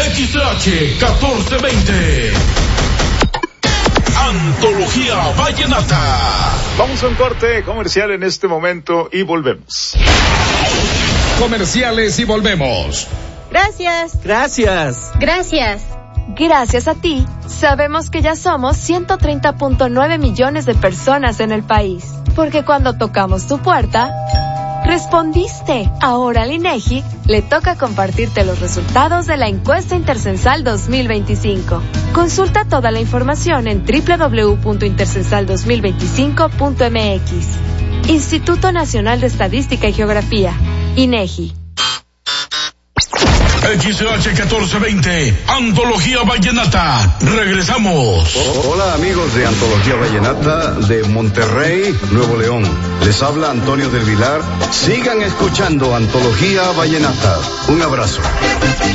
XH 1420. Antología Vallenata. Vamos a un corte comercial en este momento y volvemos. Comerciales y volvemos. Gracias. Gracias. Gracias. Gracias a ti, sabemos que ya somos 130.9 millones de personas en el país. Porque cuando tocamos tu puerta, respondiste. Ahora al INEGI le toca compartirte los resultados de la encuesta intercensal 2025. Consulta toda la información en www.intercensal2025.mx. Instituto Nacional de Estadística y Geografía, INEGI. XH 1420, Antología Vallenata. Regresamos. Hola amigos de Antología Vallenata de Monterrey, Nuevo León. Les habla Antonio del Vilar. Sigan escuchando Antología Vallenata. Un abrazo.